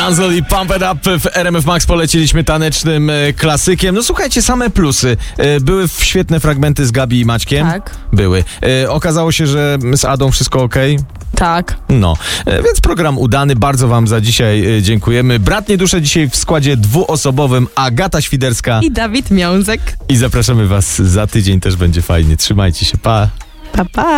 Danzol i Pump It Up w RMF Max poleciliśmy tanecznym klasykiem. No słuchajcie, same plusy. Były świetne fragmenty z Gabi i Maćkiem. Tak. Były. Okazało się, że z Adą wszystko okej. Tak. No, więc program udany. Bardzo wam za dzisiaj dziękujemy. Bratnie dusze dzisiaj w składzie dwuosobowym Agata Świderska I Dawid Miązek. i zapraszamy was za tydzień, też będzie fajnie. Trzymajcie się, pa! Pa, pa.